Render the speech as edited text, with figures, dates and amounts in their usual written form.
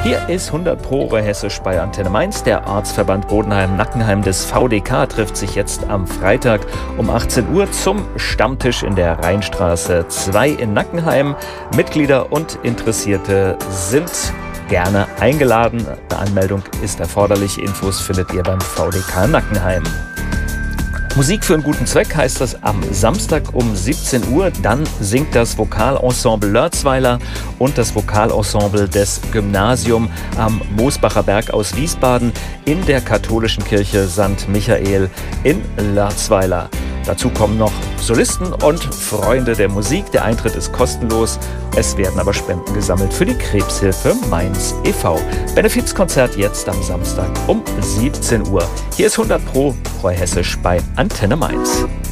Hier ist 100 Pro Hessisch bei Antenne Mainz. Der Ortsverband Bodenheim-Nackenheim des VDK trifft sich jetzt am Freitag um 18 Uhr zum Stammtisch in der Rheinstraße 2 in Nackenheim. Mitglieder und Interessierte sind gerne eingeladen. Eine Anmeldung ist erforderlich. Infos findet ihr beim VDK Nackenheim. Musik für einen guten Zweck heißt das am Samstag um 17 Uhr. Dann singt das Vokalensemble Lörzweiler und das Vokalensemble des Gymnasium am Moosbacher Berg aus Wiesbaden in der katholischen Kirche St. Michael in Lörzweiler. Dazu kommen noch Solisten und Freunde der Musik. Der Eintritt ist kostenlos. Es werden aber Spenden gesammelt für die Krebshilfe Mainz e.V. Benefizkonzert jetzt am Samstag um 17 Uhr. Hier ist 100 Pro Hessisch bei Antenne Mainz.